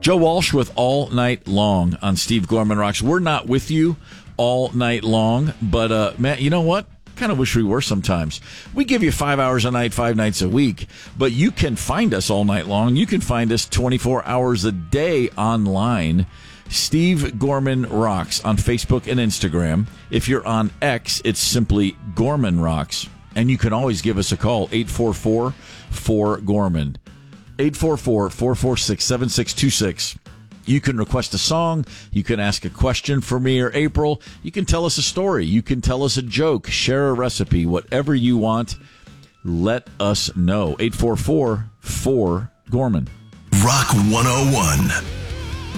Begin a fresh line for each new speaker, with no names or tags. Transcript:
Joe Walsh with All Night Long on Steve Gorman Rocks. We're not with you all night long, but Matt, you know what? Kind of wish we were sometimes. We give you 5 hours a night, 5 nights a week, but you can find us all night long. You can find us 24 hours a day online. Steve Gorman Rocks on Facebook and Instagram. If you're on X, it's simply Gorman Rocks. And you can always give us a call, 844-4GORMAN, 844-446-7626. You can request a song. You can ask a question for me or April. You can tell us a story. You can tell us a joke, share a recipe, whatever you want. Let us know. 844-4GORMAN.
Rock 101.